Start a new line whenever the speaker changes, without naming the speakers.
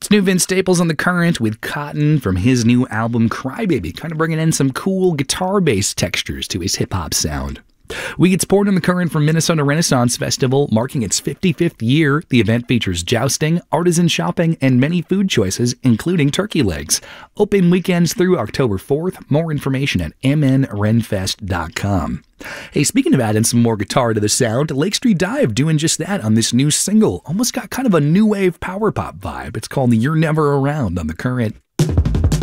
It's new Vince Staples on The Current with Cotton from his new album Crybaby, kind of bringing in some cool guitar-based textures to his hip-hop sound. We get support on The Current from Minnesota Renaissance Festival, marking its 55th year. The event features jousting, artisan shopping, and many food choices, including turkey legs. Open weekends through October 4th. More information at mnrenfest.com. Hey, speaking of adding some more guitar to the sound, Lake Street Dive doing just that on this new single. Almost got kind of a new wave power pop vibe. It's called You're Never Around on The Current.